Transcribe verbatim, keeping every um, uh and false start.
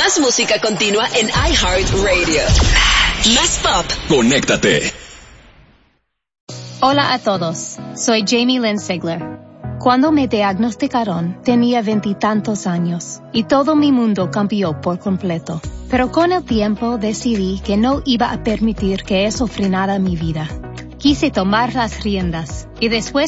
Más música continua en iHeartRadio. Más pop. Conéctate. Hola a todos, soy Jamie Lynn Sigler. Cuando me diagnosticaron, tenía veintitantos años y todo mi mundo cambió por completo. Pero con el tiempo decidí que no iba a permitir que eso frenara mi vida. Quise tomar las riendas y después